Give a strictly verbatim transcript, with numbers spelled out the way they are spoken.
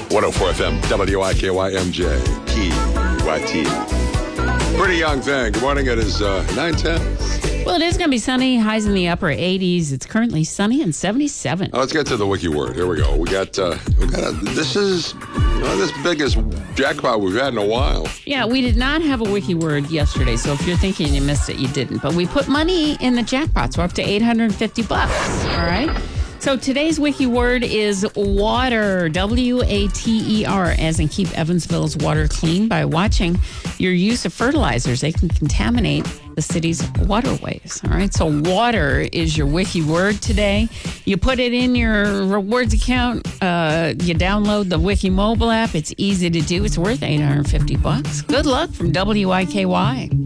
one oh four F M, W I K Y M J, Key, Y T. Pretty young thing. Good morning. It is uh, nine ten. Well, it is going to be sunny. Highs in the upper eighties. It's currently sunny and seventy-seven. Oh, let's get to the wiki word. Here we go. We got, uh, we got a, this is you know, this biggest jackpot we've had in a while. Yeah, we did not have a wiki word yesterday, so if you're thinking you missed it, you didn't. But we put money in the jackpots. We're up to eight hundred fifty bucks. All right. So today's wiki word is water, W A T E R, as in keep Evansville's water clean by watching your use of fertilizers. They can contaminate the city's waterways. All right, so water is your wiki word today. You put it in your rewards account. Uh, you download the Wiki mobile app. It's easy to do. It's worth eight hundred fifty bucks. Good luck from W I K Y.